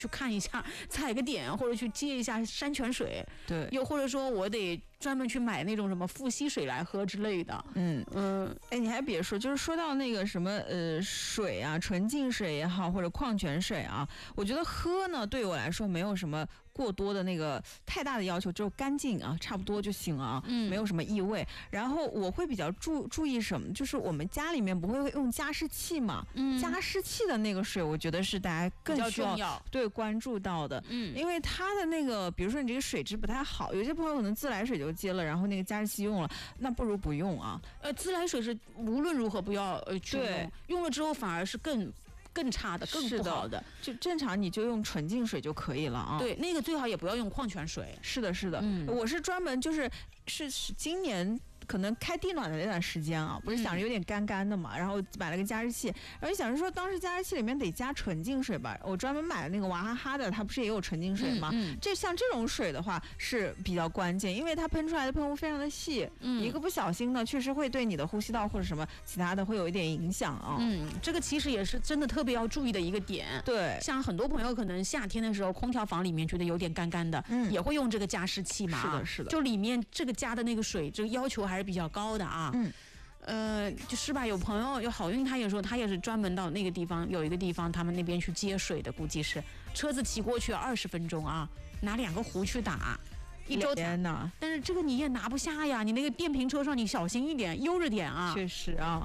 去看一下踩个点，或者去接一下山泉水， 对， 又或者说我得专门去买那种什么富硒水来喝之类的。 哎，你还别说，就是说到那个什么水啊，纯净水也好，或者矿泉水啊，我觉得喝呢对我来说没有什么过多的那个太大的要求，只有干净啊，差不多就行啊，没有什么异味。然后我会比较注意什么，就是我们家里面不会用加湿器嘛，加湿器的那个水，我觉得是大家更需要对关注到的，因为它的那个，比如说你这个水质不太好，有些朋友可能自来水就接了，然后那个加湿器用了，那不如不用啊。 自来水是无论如何不要去用，用了之后反而是更差的，更不好的。 就正常你就用纯净水就可以了啊。 对，那个最好也不要用矿泉水。 是的，是的，我是专门是今年可能开地暖的那段时间啊，不是想着有点干干的嘛，然后买了个加湿器，然后想着说当时加湿器里面得加纯净水吧，我专门买了那个娃哈哈的，它不是也有纯净水吗？像这种水的话是比较关键，因为它喷出来的喷雾非常的细，一个不小心呢，确实会对你的呼吸道或者什么其他的会有一点影响啊。 这个其实也是真的特别要注意的一个点。 对， 像很多朋友可能夏天的时候，空调房里面觉得有点干干的，也会用这个加湿器嘛。 是的，是的， 就里面这个加的那个水，这个要求还是比较高的啊。就是吧，有朋友有好运，他也说他也是专门到那个地方，有一个地方他们那边去接水的，估计是车子骑过去20分钟啊，拿2个壶去打。1周天哪！ 但是这个你也拿不下呀，你那个电瓶车上你小心一点，悠着点啊。 确实啊。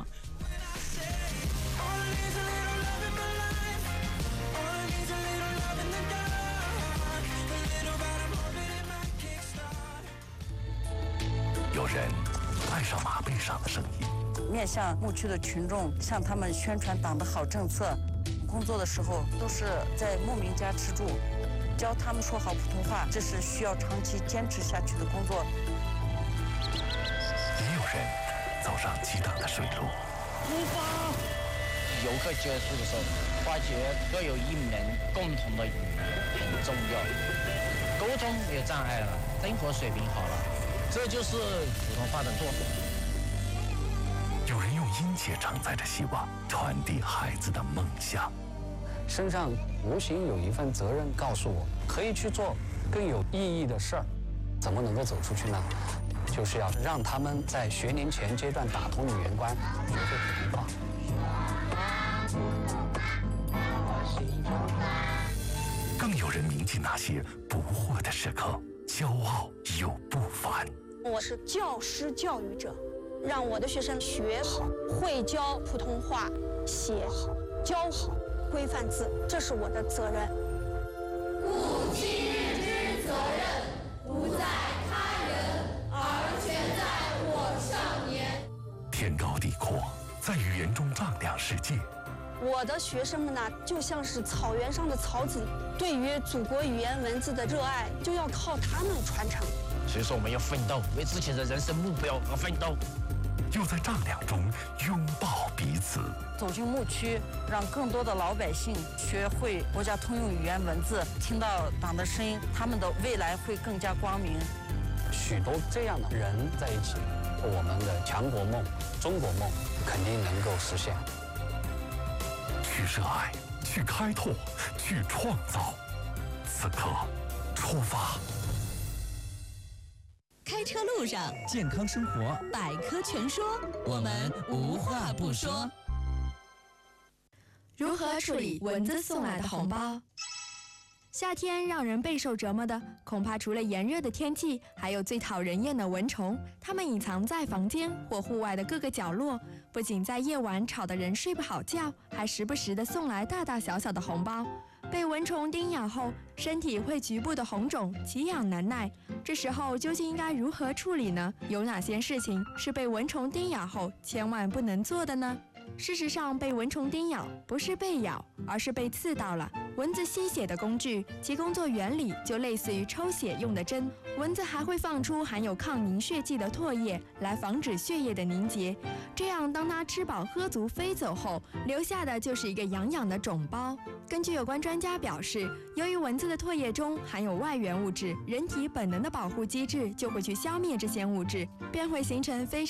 有人爱上马背上的声音， 面向牧区的群众，向他们宣传党的好政策。工作的时候都是在牧民家吃住，教他们说好普通话，这是需要长期坚持下去的工作。 也有人走上激荡的水路。 出发！游客结束的时候，发觉各有一门共同的语言很重要，沟通没有障碍了，生活水平好了。这就是普通话的作用。 有人用殷切承载着希望，传递孩子的梦想。 身上无形有一份责任，告诉我可以去做更有意义的事儿。怎么能够走出去呢？就是要让他们在学龄前阶段打通语言关，学会普通话。 更有人铭记那些不惑的时刻，骄傲又不凡。 我是教师教育者，让我的学生学好，会教普通话，写好，教好，规范字，这是我的责任。 故今日之责任，不在他人，而全在我少年。 天高地阔，在语言中丈量世界。 我的学生们呢，就像是草原上的草籽，对于祖国语言文字的热爱，就要靠他们传承。 所以说我们要奋斗，为自己的人生目标而奋斗。 又在丈量中拥抱彼此。 走进牧区，让更多的老百姓学会国家通用语言文字，听到党的声音，他们的未来会更加光明。 许多这样的人在一起，我们的强国梦、中国梦肯定能够实现。 去热爱，去开拓，去创造。此刻，出发。 开车路上， 健康生活， 百科全说， 我们无话不说。 如何处理蚊子送来的红包？夏天让人备受折磨的，恐怕除了炎热的天气，还有最讨人厌的蚊虫。它们隐藏在房间或户外的各个角落，不仅在夜晚吵得人睡不好觉，还时不时地送来大大小小的红包。被蚊虫叮咬后，身体会局部的红肿，奇痒难耐。这时候究竟应该如何处理呢？有哪些事情是被蚊虫叮咬后千万不能做的呢？事实上，被蚊虫叮咬不是被咬，而是被刺到了。蚊子吸血的工具，其工作原理就类似于抽血用的针。蚊子还会放出含有抗凝血剂的唾液，来防止血液的凝结。这样，当它吃饱喝足飞走后，留下的就是一个痒痒的肿包。根据有关专家表示，由于蚊子的唾液中含有外源物质，人体本能的保护机制就会去消灭这些物质，便会形成非常